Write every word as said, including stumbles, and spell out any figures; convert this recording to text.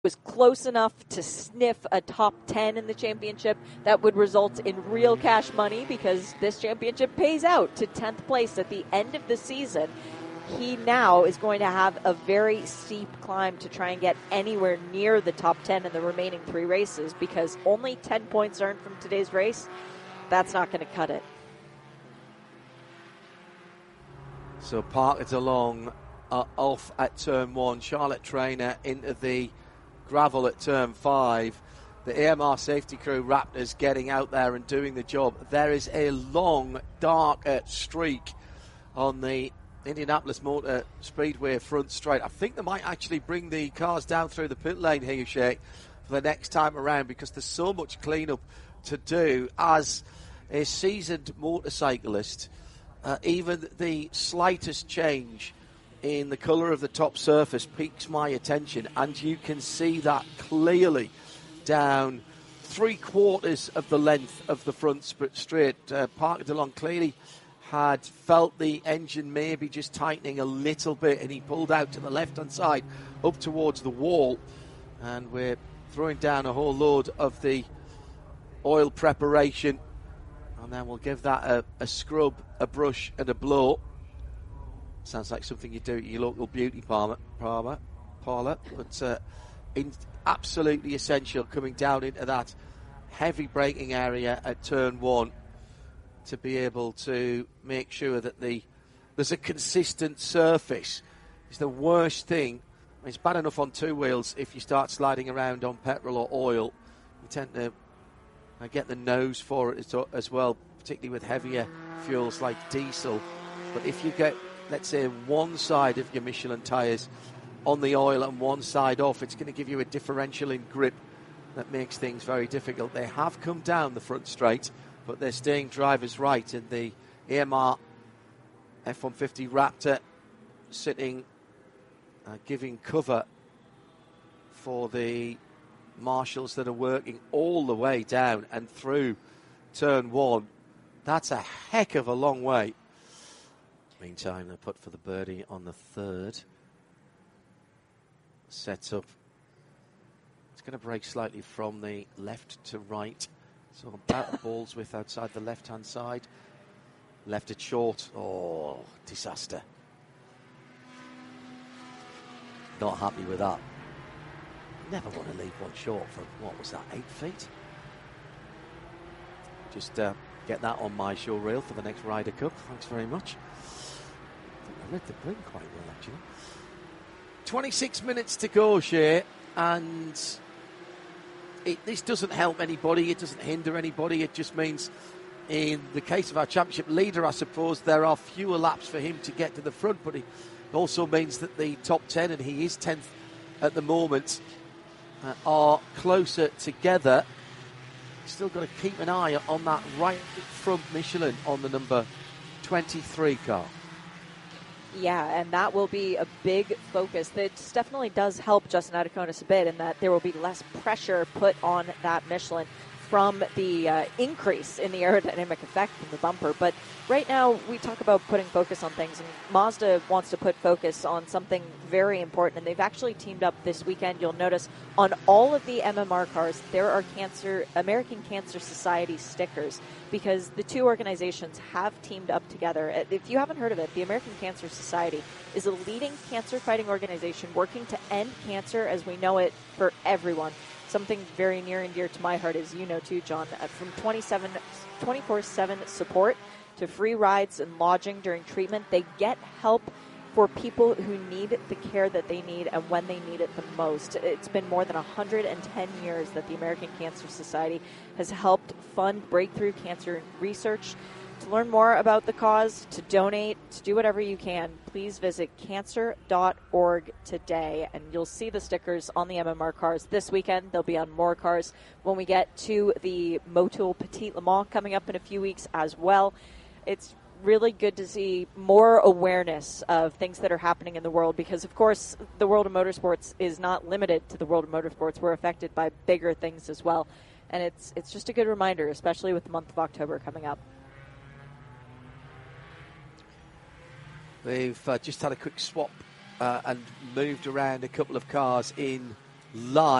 was close enough to sniff a top ten in the championship, that would result in real cash money because this championship pays out to tenth place at the end of the season. He now is going to have a very steep climb to try and get anywhere near the top ten in the remaining three races because only ten points earned from today's race. That's not going to cut it. So Parker's along uh, off at turn one. Charlotte Trainer into the gravel at turn five. The A M R safety crew Raptors getting out there and doing the job. There is a long, dark uh, streak on the Indianapolis Motor Speedway front straight. I think they might actually bring the cars down through the pit lane here, Shay, for the next time around because there's so much cleanup to do. As a seasoned motorcyclist, uh, even the slightest change in the colour of the top surface piques my attention, and you can see that clearly down three quarters of the length of the front straight. Uh, Parker DeLong clearly had felt the engine maybe just tightening a little bit, and he pulled out to the left-hand side up towards the wall, and we're throwing down a whole load of the oil preparation, and then we'll give that a, a scrub, a brush and a blow. Sounds like something you do at your local beauty parlour, parlour, parlour but uh, in, absolutely essential coming down into that heavy braking area at turn one to be able to make sure that the there's a consistent surface. It's the worst thing. It's bad enough on two wheels if you start sliding around on petrol or oil. You tend to uh, get the nose for it as well, particularly with heavier fuels like diesel. But if you get, let's say, one side of your Michelin tyres on the oil and one side off, it's going to give you a differential in grip that makes things very difficult. They have come down the front straight, but they're staying drivers right in the A M R F one fifty Raptor, sitting, uh, giving cover for the marshals that are working all the way down and through turn one. That's a heck of a long way. Meantime, they put for the birdie on the third. Sets up. It's going to break slightly from the left to right. So about a ball's width outside the left-hand side. Left it short. Oh, disaster. Not happy with that. Never want to leave one short from, what was that, eight feet? Just uh, get that on my show reel for the next Ryder Cup. Thanks very much. I think I read the green quite well, actually. twenty-six minutes to go, Shay, and It, this doesn't help anybody, it doesn't hinder anybody, it just means in the case of our championship leader, I suppose there are fewer laps for him to get to the front, but it also means that the top ten, and he is tenth at the moment, uh, are closer together. Still got to keep an eye on that right front Michelin on the number twenty-three car. Yeah, and that will be a big focus. That definitely does help Justin Iaconis a bit in that there will be less pressure put on that Michelin from the uh, increase in the aerodynamic effect from the bumper. But right now, we talk about putting focus on things, and Mazda wants to put focus on something very important, and they've actually teamed up this weekend. You'll notice on all of the M M R cars, there are cancer American Cancer Society stickers, because the two organizations have teamed up together. If you haven't heard of it, the American Cancer Society is a leading cancer-fighting organization working to end cancer as we know it for everyone. Something very near and dear to my heart, as you know too, John. Uh, from twenty-four seven support to free rides and lodging during treatment, they get help for people who need the care that they need and when they need it the most. It's been more than one hundred ten years that the American Cancer Society has helped fund breakthrough cancer research. To learn more about the cause, to donate, to do whatever you can, please visit cancer dot org today, and you'll see the stickers on the M M R cars this weekend. They'll be on more cars when we get to the Motul Petit Le Mans coming up in a few weeks as well. It's really good to see more awareness of things that are happening in the world, because, of course, the world of motorsports is not limited to the world of motorsports. We're affected by bigger things as well, and it's it's just a good reminder, especially with the month of October coming up. They've uh, just had a quick swap uh, and moved around a couple of cars in live.